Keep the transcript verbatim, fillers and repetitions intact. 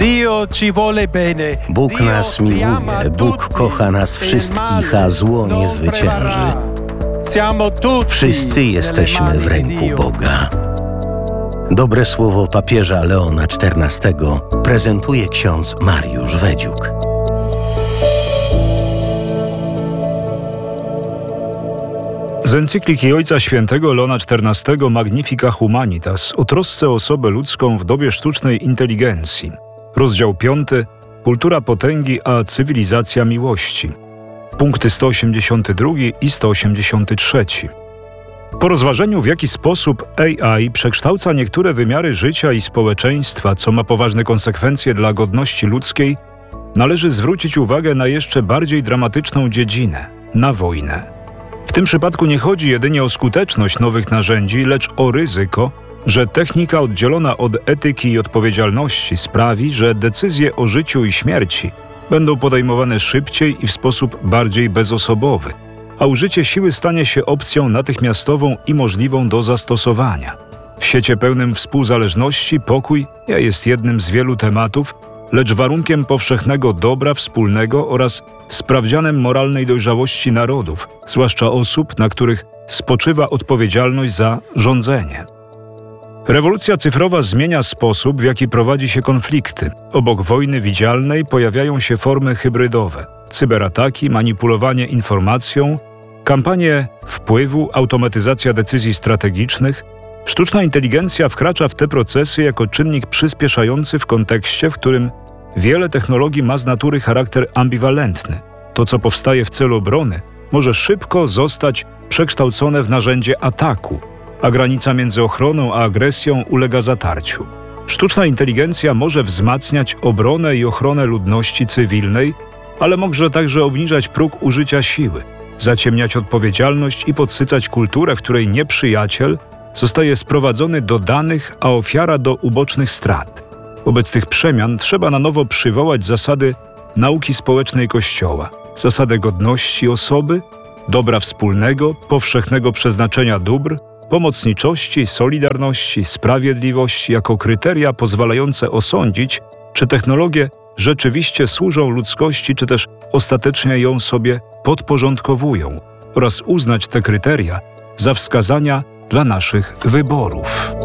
Bóg nas miłuje, Bóg kocha nas wszystkich, a zło nie zwycięży. Wszyscy jesteśmy w ręku Boga. Dobre słowo papieża Leona czternastego prezentuje ksiądz Mariusz Wedziuk. Z encykliki Ojca Świętego Leona czternastego Magnifica Humanitas o trosce o osobę ludzką w dobie sztucznej inteligencji. Rozdział piąty. Kultura potęgi a cywilizacja miłości. Punkty sto osiemdziesiąty drugi i sto osiemdziesiąty trzeci. Po rozważeniu, w jaki sposób A I przekształca niektóre wymiary życia i społeczeństwa, co ma poważne konsekwencje dla godności ludzkiej, należy zwrócić uwagę na jeszcze bardziej dramatyczną dziedzinę – na wojnę. W tym przypadku nie chodzi jedynie o skuteczność nowych narzędzi, lecz o ryzyko, że technika oddzielona od etyki i odpowiedzialności sprawi, że decyzje o życiu i śmierci będą podejmowane szybciej i w sposób bardziej bezosobowy, a użycie siły stanie się opcją natychmiastową i możliwą do zastosowania. W świecie pełnym współzależności pokój nie jest jednym z wielu tematów, lecz warunkiem powszechnego dobra wspólnego oraz sprawdzianem moralnej dojrzałości narodów, zwłaszcza osób, na których spoczywa odpowiedzialność za rządzenie. Rewolucja cyfrowa zmienia sposób, w jaki prowadzi się konflikty. Obok wojny widzialnej pojawiają się formy hybrydowe, cyberataki, manipulowanie informacją, kampanie wpływu, automatyzacja decyzji strategicznych. Sztuczna inteligencja wkracza w te procesy jako czynnik przyspieszający w kontekście, w którym wiele technologii ma z natury charakter ambiwalentny. To, co powstaje w celu obrony, może szybko zostać przekształcone w narzędzie ataku, a granica między ochroną a agresją ulega zatarciu. Sztuczna inteligencja może wzmacniać obronę i ochronę ludności cywilnej, ale może także obniżać próg użycia siły, zaciemniać odpowiedzialność i podsycać kulturę, w której nieprzyjaciel zostaje sprowadzony do danych, a ofiara do ubocznych strat. Wobec tych przemian trzeba na nowo przywołać zasady nauki społecznej Kościoła, zasadę godności osoby, dobra wspólnego, powszechnego przeznaczenia dóbr, pomocniczości, solidarności, sprawiedliwości jako kryteria pozwalające osądzić, czy technologie rzeczywiście służą ludzkości, czy też ostatecznie ją sobie podporządkowują, oraz uznać te kryteria za wskazania dla naszych wyborów.